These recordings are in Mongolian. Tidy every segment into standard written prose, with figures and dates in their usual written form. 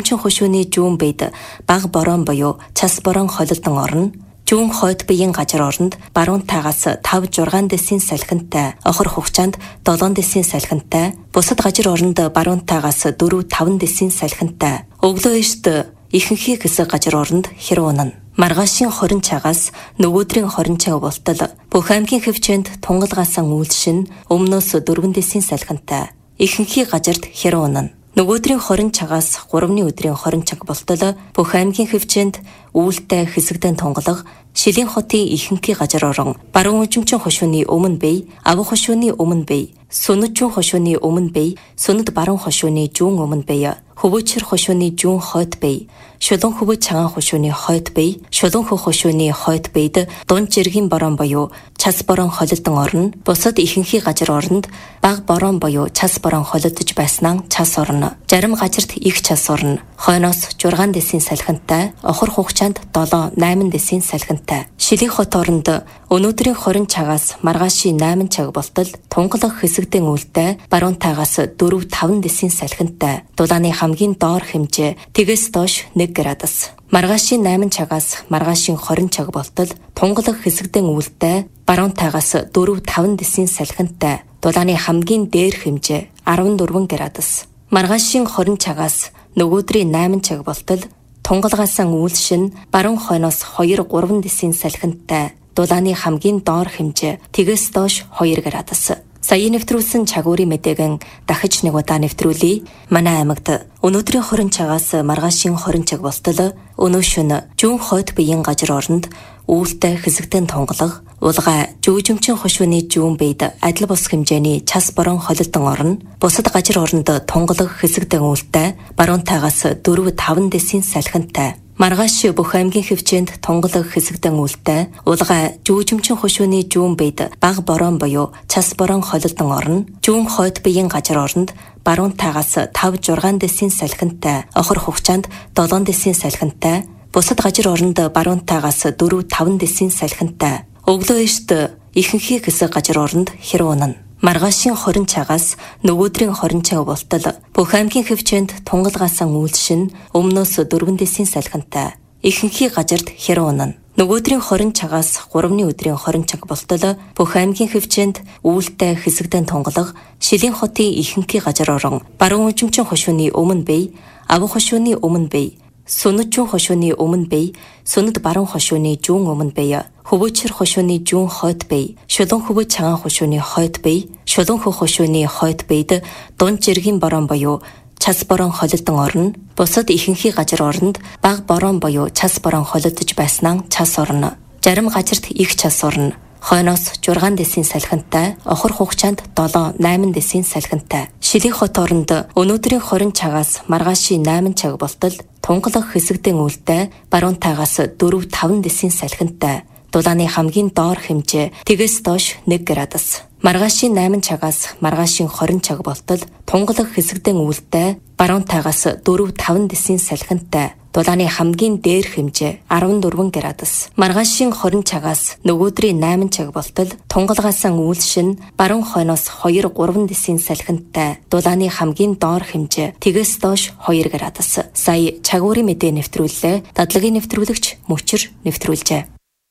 жимчин хошууны жүүн бэйд баг борон буюу час борон холилдон орно. Жүүн хойд биеийн газар оронд баруун тагаас 5-6 десийн салхинтай, охор хугацаанд 7 десийн салхинтай, бусад газар оронд баруун тагаас 4-5 десийн салхинтай, өглөө эрт ихэнхий хэсэг газар оронд хэрэг унана. Маргаашийн хорин цагаас нөгөөдрийн хорин цаг болтол бүх аймгийн хөвчөнд тунгалгаасан үйлшин өмнөөс 4 десийн салхинтай, ихэнхий газарт хэрэг унана. Нөгөөдрийн хорин цагаас 3-ны өдрийн хорин цаг болтол бүх аймгийн хөвчөнд үүлтэй хэсэгдэн тунгалаг Шилийн хотын ихэнхий газар орон баруун үжимчин хошууны өмнө бэй, авах хошууны өмнө бэй, сүнэд жүүн хошууны өмнө бэй, сүнэд баруун хошууны жүүн өмнө бэй, хөвөөчөр хошууны жүүн хойд бэй, шулуун хөвөө цагаан хошууны хойд бэй, шулуун хөө хошууны хойд бэйд дунд жиргийн борон буюу час борон холилдон орно. Бусад ихэнхий газар оронд баг борон буюу час борон холилдож байснаа час орно. Зарим газарт их час орно. Хойноос 6 десийн салхинтай, охор хугацаанд 7-8 десийн салхинтай. Шилийн хот оронд өнөөдрийн хорин цагаас маргаашийн 8 цаг болтол тунгалаг хэсэгдэн үлдээ баруун тагаас 4-5 десийн салхинтай. Дулааны хамгийн доор хэмжээ тэгээс доош 1 градус. Маргаашийн 8 цагаас маргаашийн 20 цаг болтол тунгалаг хэсэгдэн үлдээ баруун тагаас 4-5 десийн салхинтай. Дулааны хамгийн дээр хэмжээ 14 градус. Маргаашийн 20 цагаас нөгөөдрийн 8 цаг болтол тунгалгаасан үйлшин баруун хойноос 2-3 десийн салхинтай. Дулааны хамгийн доор хэмжээ тэгээс доош 2 градус. Сая нэвтрүүлсэн чагуурын мэдээгэн дахиж нэг удаа нэвтрүүлье. Манай аймагт өнөөдрийн 20 цагаас маргаашийн 20 цаг болтол өнөө шөнө жүүн хойд биеийн газар оронд үүлтэй хэсэгтэн тунгалаг, улгай жүжимчин хошууны жүүн бэйд адил бус хэмжээний час борон холилдон орно. Бусад газар оронд тунгалаг хэсэгтэн үүлтэй баруун тагаас 4-5 десийн салхинтай. Маргааш бүх аймгийн хөвчөнд тунгалаг хэсэгдэн үлдээ улгай жүжимчин хошууны жүүн бэйд баг борон буюу час борон холилдон орно. Жүүн хойд биеийн газар оронд баруун тагаас 5-6 десийн салхинтай, охор хугацаанд 7 десийн салхинтай, бусад газар оронд баруун тагаас 4-5 десийн салхинтай. Өглөө эрт ихэнхий хэсэг газар оронд хэрэг унана. Маргаашийн 20 цагаас нөгөөдрийн 20 цаг болтол бүх аймгийн хөвчөнд тунгалгаасан үйлшин өмнөөс 4 десийн салхинтай, ихэнхий газарт хэрэг унана. Нөгөөдрийн 20 цагаас 3-ны өдрийн 20 цаг болтол бүх аймгийн хөвчөнд үүлтэй хэсэгдэн тунгалаг Шилийн хотын ихэнхий газар орон баруун үжимчин хошууны өмнө бэй, авах хошууны өмнө бэй, сүнэд жүүн хошууны өмнө бэй, сүнэд баруун хошууны жүүн өмнө бэй, хөвөөчөр хошууны жүүн хойд бэй, шулуун хөвөө цагаан хошууны хойд бэй, шулуун хөө хошууны хойд бэйд дунд жиргийн борон буюу час борон холилдон орно. Бусад ихэнхий газар оронд баг борон буюу час борон холилдож байснаа час орно. Зарим газарт их час орно. Хойноос 6 десийн салхинтай, охор хугацаанд 7-8 десийн салхинтай. Шилийн хот оронд өнөөдрийн 20 цагаас маргаашийн 8 цаг болтол тунгалаг хэсэгдэн үлдээ баруун тагаас 4-5 десийн салхинтай. Дулааны хамгийн доор хэмжээ тэгээс доош 1 градус. Маргаашийн 8 цагаас маргаашийн 20 цаг болтол тунгалаг хэсэгдэн үлдээ баруун тагаас 4-5 десийн салхинтай. Дулааны хамгийн дээр хэмжээ 14 градус. Маргаашийн 20 цагаас нөгөөдрийн 8 цаг болтол тунгалгаасан үйлшин баруун хойноос 2-3 десийн салхинтай. Дулааны хамгийн доор хэмжээ тэгээс доош 2 градус. Сая чагуурын мэдээ нэвтрүүллээ. Дадлагын нэвтрүүлэгч Мөчр нэвтрүүлжээ.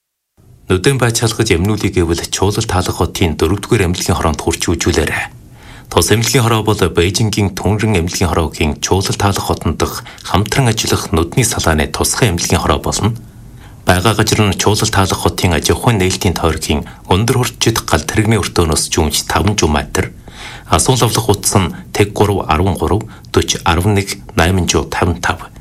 Нүдэн байцаалгаж эмнүүлийг гэвэл чуулал таалах хотын 4-р эмнэлгийн хороонд хурч үжүүлээрэ. Тус эмнэлгийн хороо бол Бээжингийн Түнрэн эмнэлгийн хороогийн чуулал таалах хотон дох хамтран ажиллах нүдний салааны тусгай эмнэлгийн хороо болно. Бага газар нь чуулал таалах хотын аж ахуйн нээлтийн тойргийн өндөр хурцчид гал тэрэгний өртөөнөөс жүнж 5 м. Асуул авлах утас нь тэг 3 13 40 11 855.